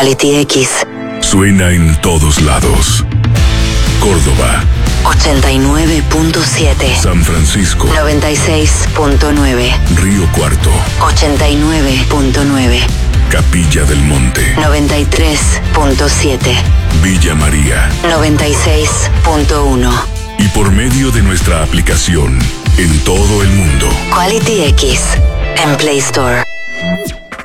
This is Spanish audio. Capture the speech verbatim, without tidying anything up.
Quality X. Suena en todos lados. Córdoba. ochenta y nueve punto siete. San Francisco. noventa y seis punto nueve. Río Cuarto. ochenta y nueve punto nueve. Capilla del Monte. noventa y tres punto siete. Villa María. noventa y seis punto uno. Y por medio de nuestra aplicación, en todo el mundo. Quality X, en Play Store.